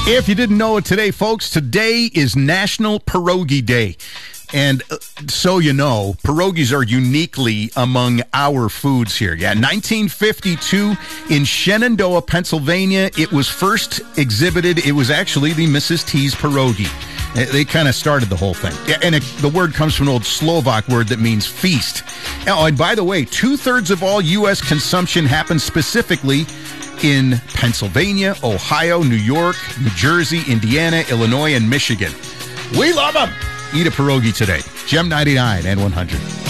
If you didn't know it today, folks, today is National Pierogi Day. And so you know, pierogies are uniquely among our foods here. Yeah, 1952 in Shenandoah, Pennsylvania, it was first exhibited. It was actually the Mrs. T's pierogi. They kind of started the whole thing. Yeah, and the word comes from an old Slovak word that means feast. Oh, and by the way, 2/3 of all U.S. consumption happens specifically in Pennsylvania, Ohio, New York, New Jersey, Indiana, Illinois, and Michigan. We love them. Eat a pierogi today. Gem 99 and 100.